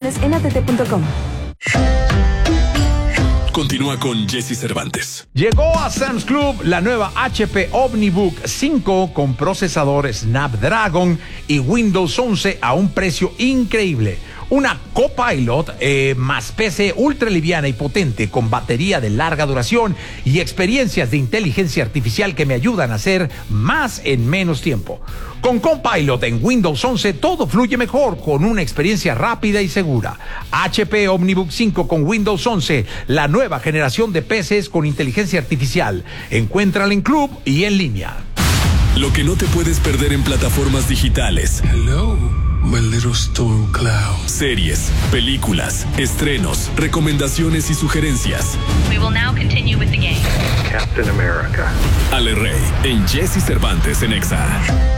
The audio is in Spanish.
Detalles en att.com. Continúa con Jesse Cervantes. Llegó a Sam's Club la nueva HP OmniBook 5 con procesador Snapdragon y Windows 11 a un precio increíble. Una Copilot más PC ultra liviana y potente con batería de larga duración y experiencias de inteligencia artificial que me ayudan a hacer más en menos tiempo. Con Copilot en Windows 11 todo fluye mejor con una experiencia rápida y segura. HP OmniBook 5 con Windows 11, la nueva generación de PCs con inteligencia artificial. Encuéntrala en Club y en línea. Lo que no te puedes perder en plataformas digitales. Hello, my little storm cloud. Series, películas, estrenos, recomendaciones y sugerencias. We will now continue with the game. Captain America. Ale Rey en Jesse Cervantes en Exa.